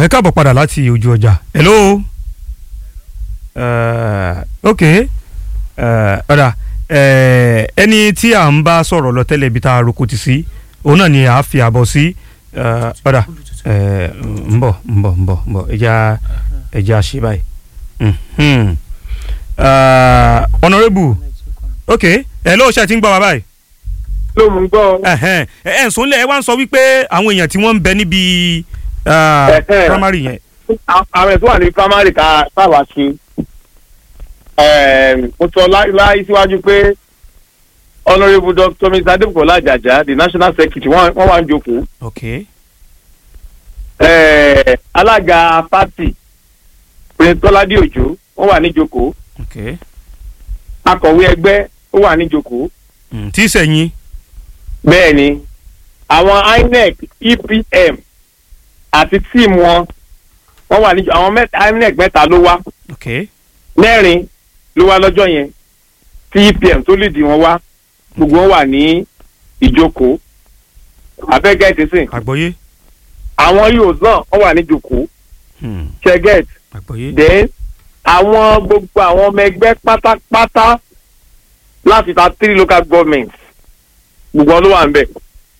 ẹ káàbọ̀ padà láti ojú ọjà. Hello. Ok. Ọ̀dà ẹni tí à ń bá sọ̀rọ̀ lọ tẹ́lẹ̀ ibi tá a roko ti sí òun náà ni a fi àbọ̀ sí. Ọ̀dà ń bọ̀ ẹja ṣe báyìí. Honourable. Ok. Hello, ṣe ti ń gbọ́ wa báyìí. ló mú gbọ́. ẹ̀ ń sọ́nlẹ̀ ẹ wá ń sọ wípé àwọn èèyàn tí wọ́n ń bẹ níbi primary yẹn. àwọn ẹ̀sùn wà ní primary ká sábà ṣe. mo sọ láyé síwájú pé Honourable Dr. Mr. Adebukola Ajaja, the national secretary, wọ́n wá ń jókòó. ok. alága party Prince Tọ́ládé Òjó wọ́n wà ní jókòó. ok. akọ̀wé ẹgbẹ́ ó wà ní jókòó. tí sẹ́yìn. bẹ́ẹ̀ ni àwọn INEC EPM àti tíìmù wọn wà ní àwọn INEC mẹ́ta ló wá. ok. mẹ́rin ló wá lọ́jọ́ yẹn tí EPM tó lìdí wọn wá gbogbo wọn wà ní ìjókòó abẹ́gẹ́ ti sìn. àgbọ́yé. àwọn yóò náà wọ́n wà ní ìjókòó. ṣẹ́gẹ́t. àgbọ́yé. then àwọn gbogbo àwọn ọmọ ẹgbẹ́ pátápátá láti ta 3 local governments gbogbo wọn ló wà ń bẹ̀.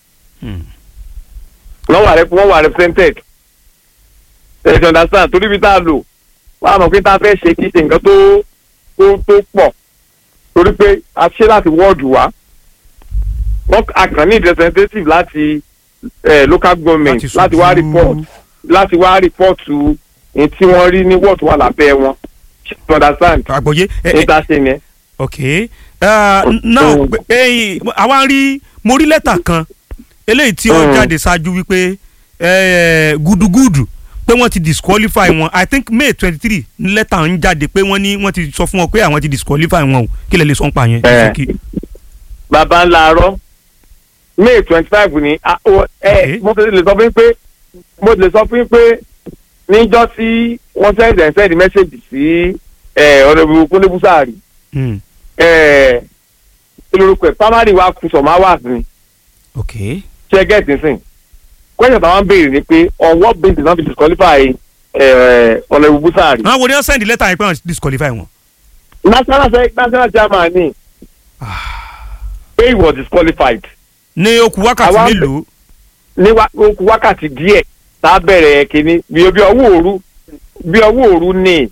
wọ́n wà represented. ẹ ṣe understand torí bí tá a lò wọ́n á mọ̀ pé tá a fẹ́ ṣe kí ṣe nǹkan tó pọ̀ torí pé a ṣe láti wọ́ọ̀dù wá wọ́n kàn ní representative láti local government láti wá report to ní tí wọ́n rí ní wọ́ọ̀dù wà lábẹ́ wọn. ṣe you understand. àgbọ́yé. ní tá a ṣe yẹn. ok. now àwa mo rí lẹ́tà kan eléyìí tí ó jáde ṣáájú wípé gúdúgúdù pé wọ́n ti disqualify wọn. I think May 23 ní lẹ́tà ń jáde pé wọ́n ti sọ fún wọn pé àwọn ti disqualify wọn o kí lè sọ ń pa yẹn. bàbá ńlá arọ May 25 ni mo ti lè sọ fún yín pé níjọ́ tí wọ́n send message sí Honourable Kúnlé Búsàárì olórúkọ ẹ̀ primary wa kù sọ̀mọ́ hours ni. ok. ṣe get nsìn question táwọn béèrè ni pé on what basis wọ́n fi disqualify Honourable Búsàárì. àwọn wo ni wọ́n send letter yẹn pé wọ́n disqualify wọn. national chairman ni pé he was disqualified. ní ó kù wákàtí mélòó. ní ó kù wákàtí díẹ̀ tá a bẹ̀rẹ̀ kínní bí ọwọ́ òru ní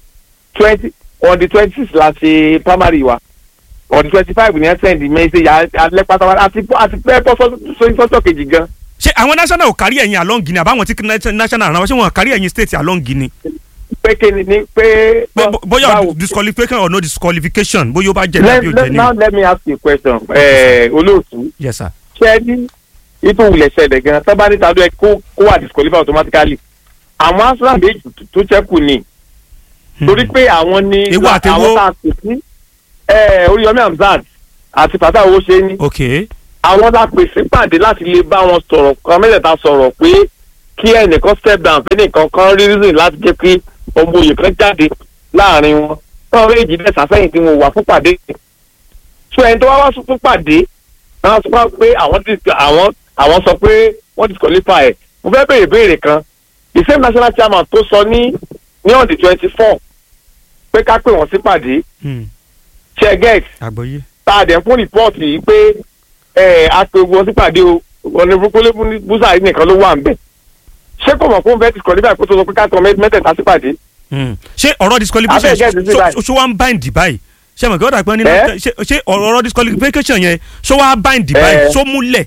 on the 26 la ṣe primary wa on the 25 ni ẹ send message alẹ́ pátápátá àti pẹ́ bọ́ sọ́jọ́ kejì gan. ṣé àwọn national ò kárí ẹ̀yìn along ni àbáwọn tí national àrùn ṣé wọn kárí ẹ̀yìn state along ni. pé kíni ni pé. bóyá disqualification or no disqualification bóyá ó bá jẹ tàbí ó jẹ ní. now let me ask you a question olóòtú. yes sir. ṣé ní ipò wulẹ̀ ṣẹlẹ̀ gan tó bá ní tàbí ẹ kó wà disqualify automatically àwọn asúnà méjì tó ṣẹ́kù ni torí pé àwọn ni àwọn tá a pè sí Oríyọmí Hamzat àti Fatai Owóṣeni. ok. àwọn la pèsè pàdé láti lè bá wọn sọ̀rọ̀ kan mẹ́tẹ̀ẹ̀ta sọ̀rọ̀ pé kí ẹnìkan step down fẹ́ nìkan kan reason láti jẹ́ pé ọmọ òye kan jáde láàrin wọn náà méjì dẹ̀ sàfẹ́yìn tí wọ́n wà fún pàdé. so ẹni tó wá fún pàdé náà sọ pé àwọn sọ pé wọ́n disqualify ẹ̀. mo fẹ́ béèrè kan the same national chairman tó sọ ní on the 24 pé ká pè wọ́n sí pàdé. ṣẹ́gẹ́t tá a dẹ̀ fún rìpọ́ọ̀tì yìí pé a pè wọ́n sí pàdé o Honourable Kúnlé Búsàárì nìkan ló wà ń bẹ̀. ṣé kò mọ̀ fún bẹ́ẹ̀ disqualify kó tó sọ pé ká tọ́ mẹ́tẹ̀ẹ̀ta sí pàdé. ṣé ọ̀rọ̀ disqualification ṣó wá ń bind báyìí ṣé mọ̀ kí wọ́n dà pé ṣé ọ̀rọ̀ disqualification yẹn ṣó wá bind báyìí ṣó múlẹ̀.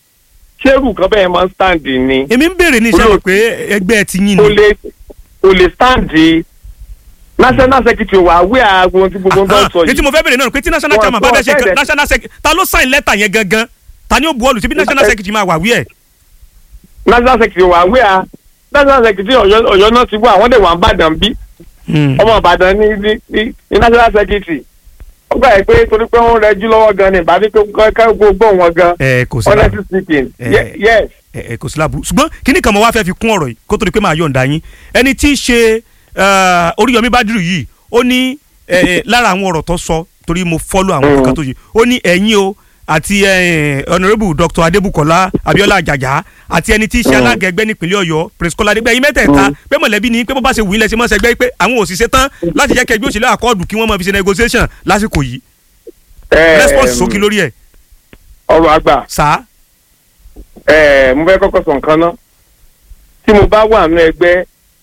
ṣé irú kan bẹ́ẹ̀ máa ń stand ni. èmi ń béèrè ní iṣẹ́ mọ̀ pé ẹgbẹ́ ti yín ni. o lè stand national secretary wa wí àwọn tí gbogbo ń bá sọ yìí. ètí mo fẹ́ béèrè náà pé tí national chairman bá bẹ́ẹ̀ ṣe kan national secretary ta ló sign letter yẹn gangan ta ni ó bu ọlù síbi national secretary máa wà wí ẹ̀. national secretary wa wí national secretary Ọ̀yọ́ náà ti wá àwọn dẹ̀ wà ń bàdàn bí ọmọ Ìbàdàn ní national secretary ó gbà yẹ pé torí pé wọ́n rẹjú lọ́wọ́ gan ni ìbàdí kó gbogbo wọn gan honestly speaking yes. kò sí láburú ṣùgbọ́n kíní kan mo wá fẹ́ fi kún ọ̀rọ̀ yìí kó tó di pé máa yọ̀ǹda yín ẹni tí í ṣe Oríyọmí Bádírù yìí ó ní lára àwọn ọ̀rọ̀ tó sọ torí mo follow àwọn nǹkan tó ṣe ó ní ẹ̀yin o àti honourable Dr. Adébùkọ́lá Abíọ́lá Àjàjà àti ẹni tí í ṣe alága ẹgbẹ́ nípínlẹ̀ Ọ̀yọ́ Prince Kọ́lá Adégbèyí mẹ́tẹ̀ẹ̀ta pé mọ̀lẹ́bí ni pé bó bá ṣe wù í lẹ́sẹ̀ mọ́ ṣẹgbẹ́ pé àwọn òṣìṣẹ́ tán láti jẹ́ kí ẹgbẹ́ òṣèlú àkọọ́dù kí wọ́n máa fi ṣe negotiation lásìkò yìí. response sókè lórí ẹ̀. ọ̀rọ̀ àgbà. sá. mo fẹ́ kọ́kọ́ sọ nǹkan náà tí mo bá wà nínú ẹgbẹ́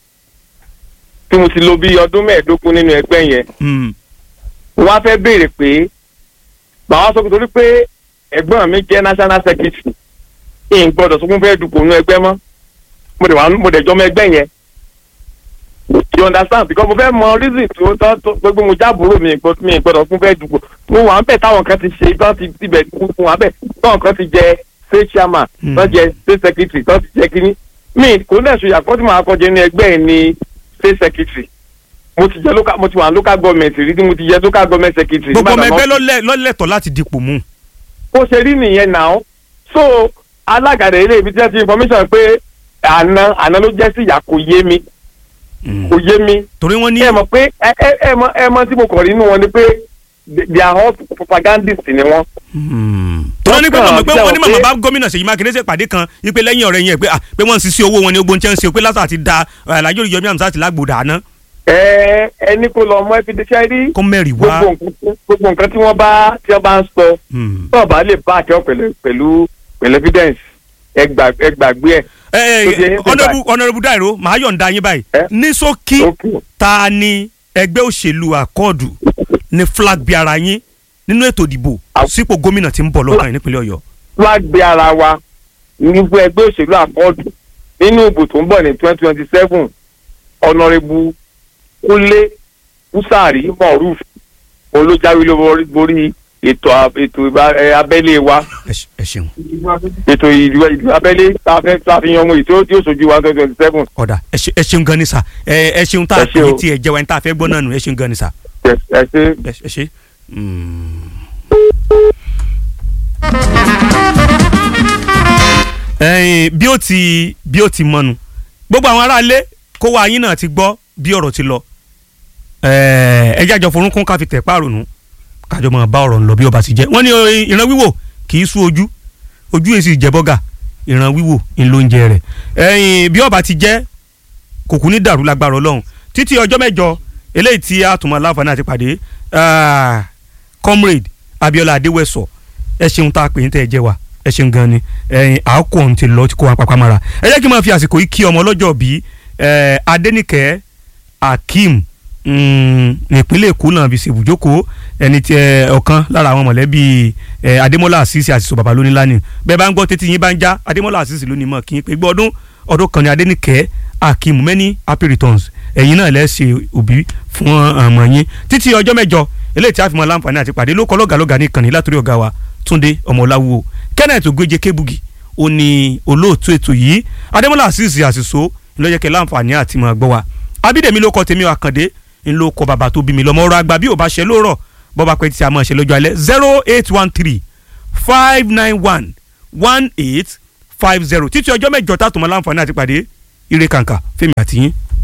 tí mo ti lò bí ọdún 15 nínú ẹgbẹ́ yẹn wọ́n á fẹ́ béèrè pé bàbá sọ pé torí pé ẹ̀gbọ́n mi jẹ́ national secretary ìyìn gbọ́dọ̀ sọ fún fẹ́ dupò nínú ẹgbẹ́ mọ́ mo dẹ̀ jọmọ ẹgbẹ́ yẹn you understand because mo fẹ́ mọ reason tó gbogbo mo jábòrò mi gbọ́dọ̀ fún fẹ́ dupò mo wà ń bẹ̀ táwọn kan ti ṣe tán ti tibẹ̀ fún wa bẹ̀ táwọn kan ti jẹ state chairman tán jẹ state secretary tán ti jẹ kínní mi kò ní ẹ̀sùn ìyàkọ́ tí màá kọjá ní ẹgbẹ́ yẹn ní state secretary mo ti wà local government rí tí mo ti jẹ local government secretary. gbogbo ọmọ ẹgbẹ́ lọ́lẹ́tọ̀ láti dipò mú. ó ṣe rí nìyẹn náà so alága rẹ̀ ilé ibi tí wọ́n ti information pé àná ló jẹ́ sí ìyá kò yé mi kò yé mi. torí wọ́n ní. ẹ mọ̀ pé ẹ mọ̀ tí mo kọ̀ rí inú wọn ni pé they are all propagandists ni wọ́n. tọ́lá ní pé wọ́n ní màmá bá gómìnà Ṣèyí Mákindé ṣe pàdé kan ipe lẹ́yìn ọ̀rẹ́ yẹn pé wọ́n ń sisi owó wọn ní ogbon tí wọ́n ń ṣe pé lásà àti da Alhaji Yomi Amsat lágbòdà àná. ẹni kò lọ mọ ẹfidẹsẹ rí. kó mẹ́rin wá. gbogbo nǹkan tí wọ́n bá ń sọ tó bá lè bá àkẹ́wọ́ pẹ̀lú evidence ẹ gbàgbé ẹ. Honourable Dairo màá yọ̀ǹda yín báyìí ní ṣókí ta ni ẹgbẹ́ òṣèlú àkọọ́dù ní flag bí ara yín nínú ètò ìdìbò sípò gómìnà tí ń bọ̀ lọ́kàn nípínlẹ̀ Ọ̀yọ́. flag bí ara wa nígbà ẹgbẹ́ òṣèlú àkọọ́dù nínú ìbò tó ń bọ̀ ní 2027 Honourable Kúnlé Búsàrí Moruf olójáwé borí ètò abẹ́lé wa. ẹ ṣeun. ètò ìlú abẹ́lé tá a fi yan ọmọ ètò tí ó ṣojú wa 2027. ọ̀dà ẹ ṣeun gan ni sà ẹ ṣeun tá a pè é tí ẹ jẹ́ wa ní tá a fẹ́ gbọ́ náà nù ẹ ṣeun gan ni sà. ẹ ṣe. bí ó ti mọnu gbogbo àwọn aráalé kó wa yín náà ti gbọ́ bí ọ̀rọ̀ ti lọ ẹ jájọ forúnkún ká fi tẹ̀ páàrònú kájọ máa bá ọ̀rọ̀ ńlọ bí ọba ti jẹ́ wọ́n ní ìran wíwò kì í sú ojú èsì jẹ́ bọ́gà ìran wíwò ń ló ń jẹ rẹ̀ bí ọba ti jẹ́ kò kú ní dàrú lágbára Ọlọ́run títí ọjọ́ mẹ́jọ eléyìí tí a tún máa láǹfààní àti pàdé comrade Abíọ́lá Adéwẹ̀sọ ẹ ṣeun tá a pè ń tẹ́ ẹ jẹ́ wa ẹ ṣeun gan ni àákò ọ̀hún ti lọ kó wa pàpà mara ẹ jẹ́ kí n máa fi àsìkò yìí kí ọmọ ọlọ́jọ́ bíi Adéníkẹ́ Akeem ìpínlẹ̀ Èkó náà fi ṣèbùjókòó ẹni tí ọ̀kan lára àwọn mọ̀lẹ́bí Adémọ́lá Àṣìṣe àṣìṣe bàbá lónìí lánìí bẹ́ẹ̀ bá ń gbọ́ tètè yín bá ń já Adémọ́lá Àṣìṣe lónìí mọ̀ kí n pé gbọ́ ọdún kan ní Adéníkẹ́ Akeem many happy returns ẹ̀yin náà lẹ́sẹ̀ òbí fún ọmọ yín títí ọjọ́ mẹ́jọ eléyìí tí a fi mọ láǹfààní àti pàdé ló kọ́ lọ́gàlọ́gà ní ìkànnì látòrí ọ̀gá wa Túndé Ọmọláwúwo Kenneth Ogweje Kebugi ó ní olóòtú ètò yìí Adémọ́lá Àṣìṣe àṣìṣe ńlọ́jẹ́kẹ́ láǹfààní àti mọ̀ gbọ́ wa Abídèmí ló kọ́ tèmi Àkàndé ńlọ kọ bàbá tó bí mi lọ́mọ ọ̀rọ̀ àgbà bí ò bá ṣe lóòrọ̀ bọ́ba pẹ́ tí a máa ṣe lọ́jọ́ alẹ́ 0813-591-1850 títí ọjọ́ mẹ́jọ tá a tó mọ láǹfààní àti pàdé ire kàǹkà fẹ́mi àtìyín.